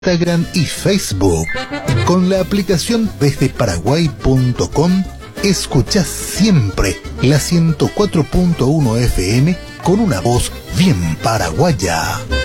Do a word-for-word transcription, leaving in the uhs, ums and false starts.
Instagram y Facebook. Con la aplicación desde paraguay punto com escuchás siempre la ciento cuatro punto uno F M con una voz bien paraguaya.